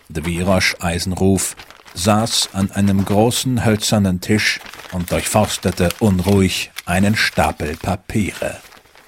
Dvirosch Eisenruf saß an einem großen hölzernen Tisch und durchforstete unruhig einen Stapel Papiere.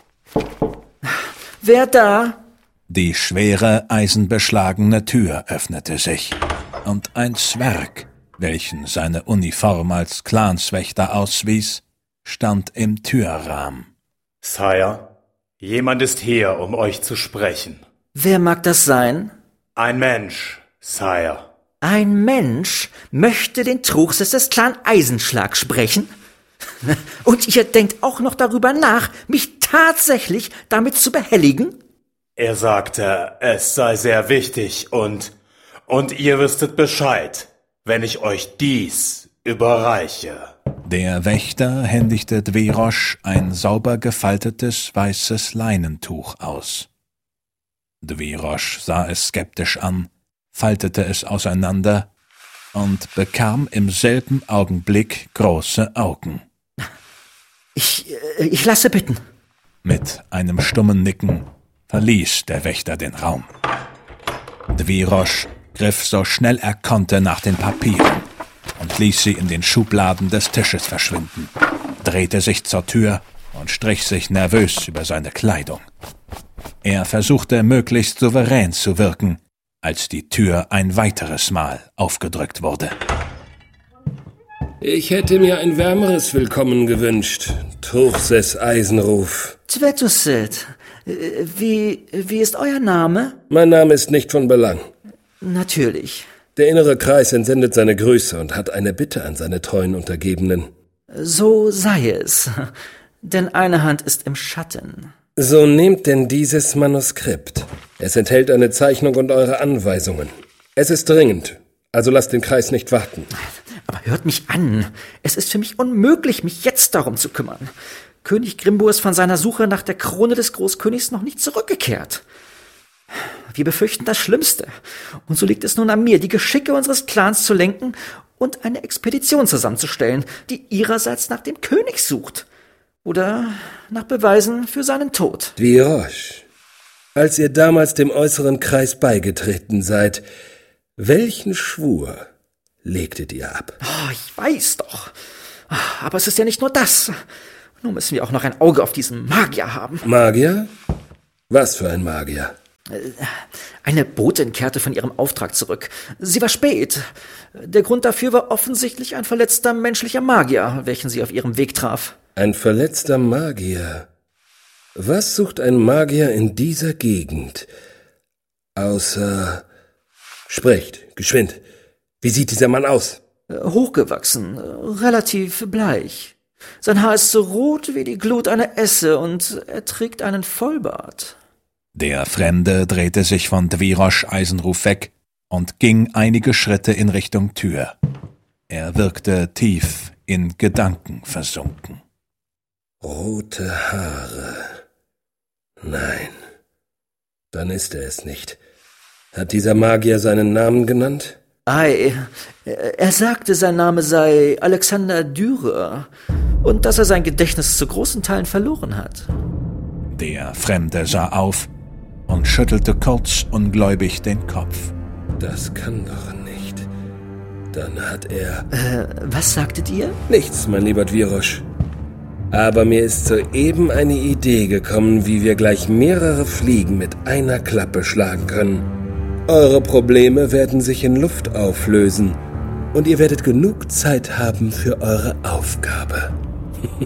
»Wer da?« Die schwere, eisenbeschlagene Tür öffnete sich, und ein Zwerg, welchen seine Uniform als Clanswächter auswies, stand im Türrahmen. »Sire, jemand ist hier, um euch zu sprechen.« »Wer mag das sein?« »Ein Mensch, Sire.« »Ein Mensch möchte den Truchsess des Clan Eisenschlag sprechen? Und ihr denkt auch noch darüber nach, mich tatsächlich damit zu behelligen?« Er sagte, es sei sehr wichtig und ihr wüsstet Bescheid, wenn ich euch dies überreiche.« Der Wächter händigte Dvirosch ein sauber gefaltetes weißes Leinentuch aus. Dvirosch sah es skeptisch an, faltete es auseinander und bekam im selben Augenblick große Augen. Ich lasse bitten.« Mit einem stummen Nicken verließ der Wächter den Raum. Dvirosch griff so schnell er konnte nach den Papieren und ließ sie in den Schubladen des Tisches verschwinden, drehte sich zur Tür und strich sich nervös über seine Kleidung. Er versuchte möglichst souverän zu wirken, als die Tür ein weiteres Mal aufgedrückt wurde. Ich hätte mir ein wärmeres Willkommen gewünscht, Truchsess Eisenruf. »Twetuset, wie ist euer Name?« Mein Name ist nicht von Belang. »Natürlich.« Der innere Kreis entsendet seine Grüße und hat eine Bitte an seine treuen Untergebenen. »So sei es, denn eine Hand ist im Schatten.« So nehmt denn dieses Manuskript. Es enthält eine Zeichnung und eure Anweisungen. Es ist dringend, also lasst den Kreis nicht warten. »Aber hört mich an, es ist für mich unmöglich, mich jetzt darum zu kümmern. König Grimbur ist von seiner Suche nach der Krone des Großkönigs noch nicht zurückgekehrt. Wir befürchten das Schlimmste, und so liegt es nun an mir, die Geschicke unseres Clans zu lenken und eine Expedition zusammenzustellen, die ihrerseits nach dem König sucht. Oder nach Beweisen für seinen Tod.« Dvirosch, als ihr damals dem äußeren Kreis beigetreten seid, welchen Schwur legtet ihr ab? Oh, ich weiß doch. Aber es ist ja nicht nur das. Nun müssen wir auch noch ein Auge auf diesen Magier haben. Magier? Was für ein Magier? Eine Botin kehrte von ihrem Auftrag zurück. Sie war spät. Der Grund dafür war offensichtlich ein verletzter menschlicher Magier, welchen sie auf ihrem Weg traf. Ein verletzter Magier? Was sucht ein Magier in dieser Gegend? Außer... Sprecht, geschwind. Wie sieht dieser Mann aus? Hochgewachsen, relativ bleich. Sein Haar ist so rot wie die Glut einer Esse und er trägt einen Vollbart. Der Fremde drehte sich von Dvirosch Eisenruf weg und ging einige Schritte in Richtung Tür. Er wirkte tief in Gedanken versunken. Rote Haare. Nein, dann ist er es nicht. Hat dieser Magier seinen Namen genannt? Ei, er sagte, sein Name sei Alexander Dürer und dass er sein Gedächtnis zu großen Teilen verloren hat. Der Fremde sah auf und schüttelte kurz ungläubig den Kopf. Das kann doch nicht. Dann hat er... Was sagtet ihr? Nichts, mein lieber Dvirosch. Aber mir ist soeben eine Idee gekommen, wie wir gleich mehrere Fliegen mit einer Klappe schlagen können. Eure Probleme werden sich in Luft auflösen und ihr werdet genug Zeit haben für eure Aufgabe.